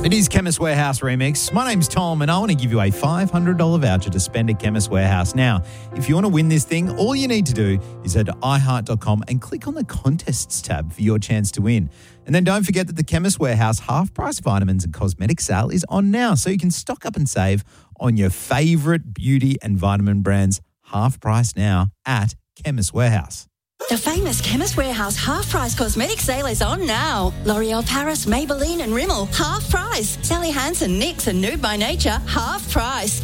It is Chemist Warehouse Remix. My name's Tom and I want to give you a $500 voucher to spend at Chemist Warehouse. Now, if you want to win this thing, all you need to do is head to iHeart.com and click on the contests tab for your chance to win. And then don't forget that the Chemist Warehouse half-price vitamins and cosmetic sale is on now, so you can stock up and save on your favourite beauty and vitamin brands half price now at Chemist Warehouse. The famous Chemist Warehouse half-price cosmetic sale is on now. L'Oreal Paris, Maybelline and Rimmel, half price. Sally Hansen, NYX and Nude by Nature, half price.